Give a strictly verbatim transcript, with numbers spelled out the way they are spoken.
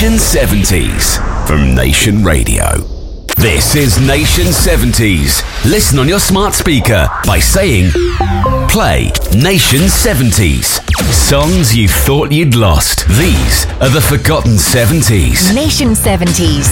Nation seventies from Nation Radio. This is Nation seventies. Listen on your smart speaker by saying, play Nation seventies. Songs you thought you'd lost. These are the forgotten seventies. Nation seventies.